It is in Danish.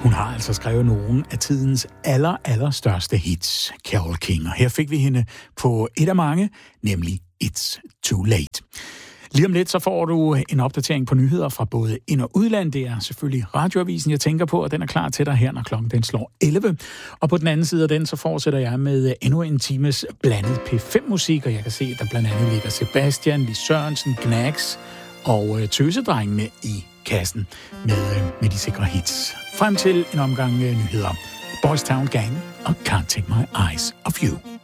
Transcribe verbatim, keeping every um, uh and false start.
Hun har altså skrevet nogle af tidens aller, aller største hits, Carole King. Og her fik vi hende på et af mange, nemlig It's Too Late. Lige om lidt, så får du en opdatering på nyheder fra både ind- og udland. Det er selvfølgelig Radioavisen, jeg tænker på, og den er klar til dig her, når klokken den slår elleve. Og på den anden side af den, så fortsætter jeg med endnu en times blandet P fem musik, og jeg kan se, at der blandt andet ligger Sebastian, Lis Sørensen, Gnags og øh, Tøsedrengene i kassen med, øh, med de sikre hits. Frem til en omgang øh, nyheder. Boys Town Gang og Can't Take My Eyes Off You.